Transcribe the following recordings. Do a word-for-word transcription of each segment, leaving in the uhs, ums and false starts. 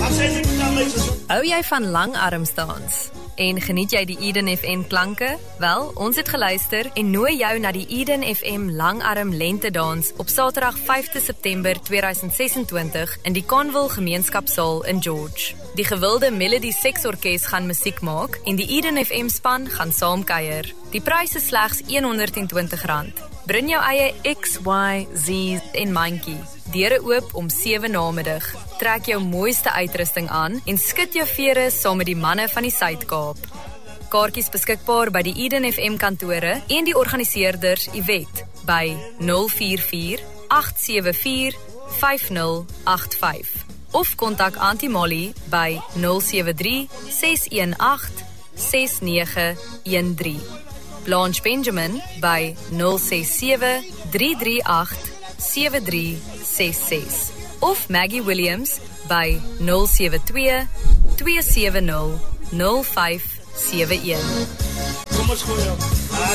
Hou jy van langarmsdans? En geniet jy die Eden F M klanke? Wel, ons het geluister en nooi jou na die Eden F M langarm lentedans op Saterdag vyfde September tweeduisend sesentwintig in die Conville Gemeenskapsaal in George. Die gewilde Melody Seksorkes gaan musiek maak en die Eden F M span gaan saamkuier. Die prys is slegs honderdtwintig rand. Bring jou eie X, Y, Z en mandjie. Deure oop om sewe namiddag. Trek jou mooiste uitrusting aan en skud jou vere saam met die manne van die Suid-Kaap. Kaartjies beskikbaar by die Eden F M kantore en die organiseerders Iwet by nul vier vier agt sewe vier vyf nul agt vyf of kontak Auntie Molly by nul sewe drie ses een agt ses nege een drie. Blanche Benjamin by nul ses sewe drie drie agt sewe drie ses ses of Maggie Williams by nul sewe twee twee sewe nul nul vyf sewe een. Kom ons gooi op.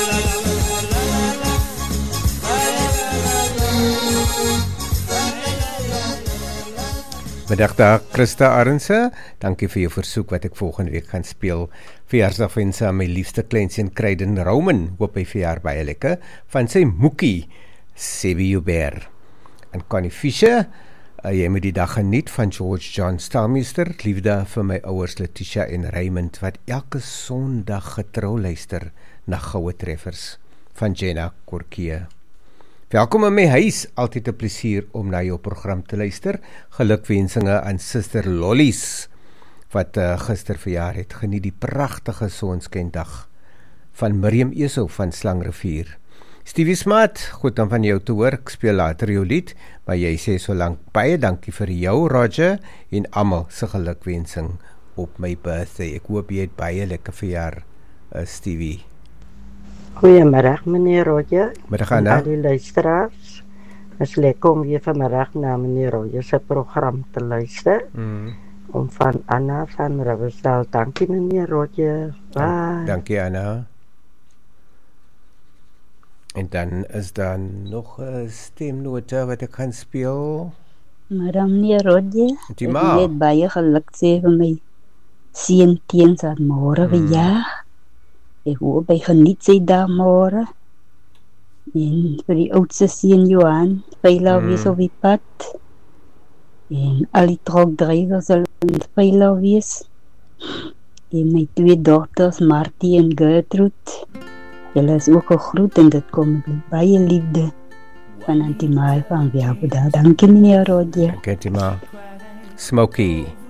Middag daar, Christa Arendse. Dankie vir jou versoek wat ek volgende week gaan speel. Verjaarsdagwense aan my liefste kleinseun Kryden Roman. Hoop hy verjaar baie lekker. Van sy moekie, Sebi Hubert. En Connie Fischer, uh, jy moet die dag geniet van George John Stalmeester. Liefde vir my ouers Letitia en Raymond, wat elke Sondag getrou luister na goue treffers. Van Jenna Korkie. Welkom in my huis, altyd 'n plesier om na jou program te luister. Gelukwensinge aan Suster Lollies, wat uh, gister verjaar het. Geniet die pragtige sonskyndag. Van Miriam Esau van Slangrivier. Stevie Smart, goed dan van jou te hoor, ek speel later jou lied, maar jy sê so lank baie dankie vir jou, Roger, en almal se gelukwensing op my birthday. Ek hoop jy het baie lekker verjaar, uh, Stevie. Goeiemiddag meneer Roger. Middag Anna. En al die luisteraars. Het is lekker om weer vanmiddag naar meneer Roger zijn programma te luisteren. Mm. Om van Anna van Riversdale. Dankie meneer Roger. Bye. Dankie Anna. En dan is daar nog een stemnote wat ek gaan speel. Maar meneer Roger, Die ek ma. het baie geluk sê vir my seun teens aan môre verjaar. Ek hoop hy geniet sy dag môre. En vir die oudste seun Johan, veilig wees op die pad. En al die trokdrywers sal veilig wees. En my twee dogters, Martie en Gertrude. Julle is ook 'n groet en dit kom met baie liefde van Auntie Mai van Wiaboda. Dankie meneer Roger. Dankie Tima. Smokey.